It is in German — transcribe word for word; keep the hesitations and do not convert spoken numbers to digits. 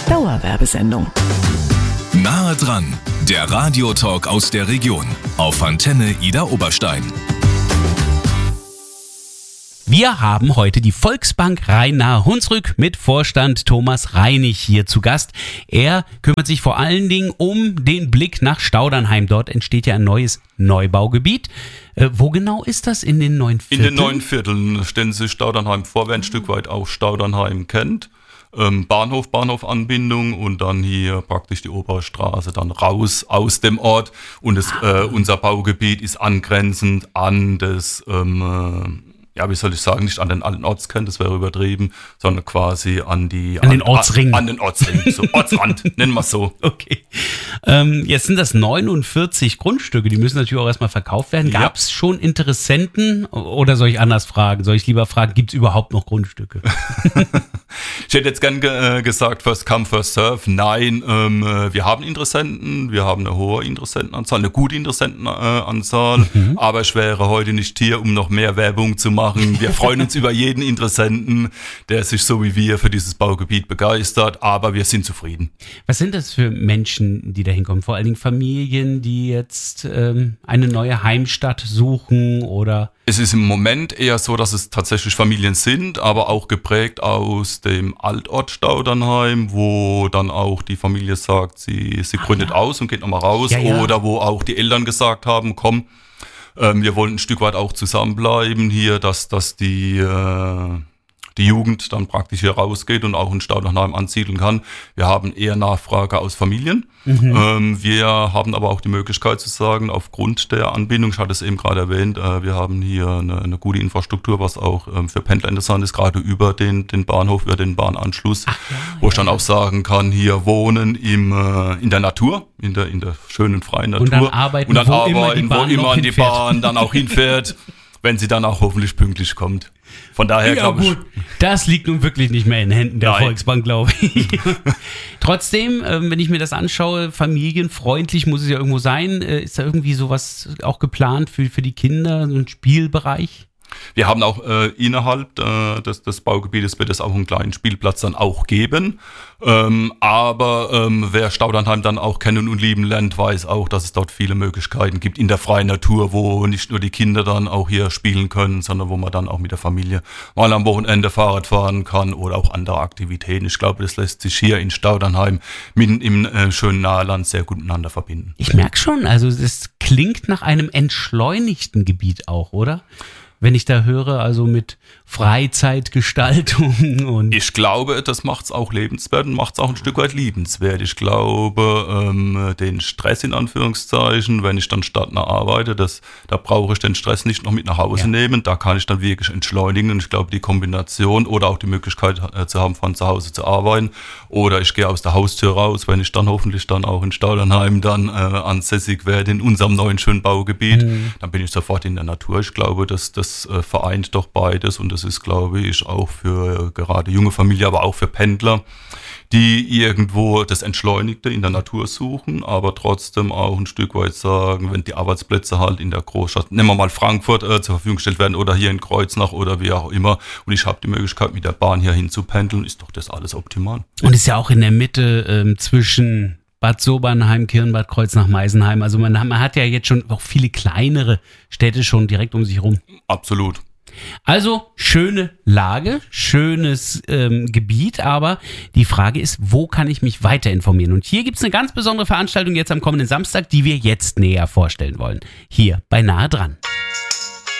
Dauerwerbesendung. Nahe dran, der Radiotalk aus der Region auf Antenne Idar Oberstein. Wir haben heute die Volksbank Rhein-Nahe-Hunsrück mit Vorstand Thomas Reinig hier zu Gast. Er kümmert sich vor allen Dingen um den Blick nach Staudernheim. Dort entsteht ja ein neues Neubaugebiet. Äh, wo genau ist das in den neuen Vierteln? In den neuen Vierteln stellen Sie Staudernheim vor, wer ein Stück weit auch Staudernheim kennt. Ähm, Bahnhof, Bahnhofanbindung und dann hier praktisch die Oberstraße dann raus aus dem Ort. Und das, äh, unser Baugebiet ist angrenzend an das... Ähm, ja, wie soll ich sagen, nicht an den alten Ortskern, das wäre übertrieben, sondern quasi an die... An, an den Ortsring. An, an den Ortsring, so Ortsrand, nennen wir es so. Okay. Ähm, jetzt sind das neunundvierzig Grundstücke, die müssen natürlich auch erstmal verkauft werden. Gab es ja. schon Interessenten oder soll ich anders fragen? Soll ich lieber fragen, gibt es überhaupt noch Grundstücke? Ich hätte jetzt gern ge- gesagt, first come, first serve. Nein, ähm, wir haben Interessenten, wir haben eine hohe Interessentenanzahl, eine gute Interessentenanzahl, mhm. aber ich wäre heute nicht hier, um noch mehr Werbung zu machen. Wir freuen uns über jeden Interessenten, der sich so wie wir für dieses Baugebiet begeistert, aber wir sind zufrieden. Was sind das für Menschen, die da hinkommen? Vor allen Dingen Familien, die jetzt ähm, eine neue Heimstatt suchen oder... Es ist im Moment eher so, dass es tatsächlich Familien sind, aber auch geprägt aus dem Altort Staudernheim, wo dann auch die Familie sagt, sie, sie gründet ja. aus und geht nochmal raus. Ja, ja. Oder wo auch die Eltern gesagt haben, komm, ähm, wir wollen ein Stück weit auch zusammenbleiben hier, dass, dass die... Äh, die Jugend dann praktisch hier rausgeht und auch in Staudernheim ansiedeln kann. Wir haben eher Nachfrage aus Familien. Mhm. Ähm, wir haben aber auch die Möglichkeit zu sagen, aufgrund der Anbindung, ich hatte es eben gerade erwähnt, äh, wir haben hier eine, eine gute Infrastruktur, was auch ähm, für Pendler interessant ist, gerade über den, den Bahnhof, über den Bahnanschluss, Ach, ja, wo ja, ich dann ja. auch sagen kann, hier wohnen im, äh, in der Natur, in der, in der schönen, freien Natur. Und dann arbeiten, und dann wo arbeiten immer die Bahn, wo immer die Bahn dann auch hinfährt, wenn sie dann auch hoffentlich pünktlich kommt. Von daher ja, glaube ich... gut. Das liegt nun wirklich nicht mehr in Händen der Nein. Volksbank, glaube ich. Trotzdem, äh, wenn ich mir das anschaue, familienfreundlich muss es ja irgendwo sein. Äh, ist da irgendwie sowas auch geplant für, für die Kinder, so ein Spielbereich? Wir haben auch äh, innerhalb äh, des, des Baugebietes wird es auch einen kleinen Spielplatz dann auch geben. Ähm, aber ähm, wer Staudernheim dann auch kennen und lieben lernt, weiß auch, dass es dort viele Möglichkeiten gibt in der freien Natur, wo nicht nur die Kinder dann auch hier spielen können, sondern wo man dann auch mit der Familie mal am Wochenende Fahrrad fahren kann oder auch andere Aktivitäten. Ich glaube, das lässt sich hier in Staudernheim mitten im äh, schönen Naheland sehr gut miteinander verbinden. Ich merke schon, also es klingt nach einem entschleunigten Gebiet auch, oder? Wenn ich da höre, also mit Freizeitgestaltung und... Ich glaube, das macht es auch lebenswert und macht es auch ein Stück weit liebenswert. Ich glaube, ähm, den Stress in Anführungszeichen, wenn ich dann stadtnah arbeite, das, da brauche ich den Stress nicht noch mit nach Hause ja. nehmen. Da kann ich dann wirklich entschleunigen. Und ich glaube, die Kombination oder auch die Möglichkeit äh, zu haben, von zu Hause zu arbeiten. Oder ich gehe aus der Haustür raus, wenn ich dann hoffentlich dann auch in Staudernheim dann äh, ansässig werde in unserem neuen schönen Baugebiet. Mhm. Dann bin ich sofort in der Natur. Ich glaube, dass das Das äh, vereint doch beides und das ist, glaube ich, auch für äh, gerade junge Familien, aber auch für Pendler, die irgendwo das Entschleunigte in der Natur suchen, aber trotzdem auch ein Stück weit sagen, wenn die Arbeitsplätze halt in der Großstadt, nehmen wir mal Frankfurt, äh, zur Verfügung gestellt werden oder hier in Kreuznach oder wie auch immer und ich habe die Möglichkeit, mit der Bahn hier hin zu pendeln, ist doch das alles optimal. Und ist ja auch in der Mitte ähm, zwischen... Bad Sobernheim, Kirnbad, Kreuznach, Meisenheim. Also man, man hat ja jetzt schon auch viele kleinere Städte schon direkt um sich rum. Absolut. Also schöne Lage, schönes ähm, Gebiet, aber die Frage ist, wo kann ich mich weiter informieren? Und hier gibt es eine ganz besondere Veranstaltung jetzt am kommenden Samstag, die wir jetzt näher vorstellen wollen. Hier bei Nahe dran.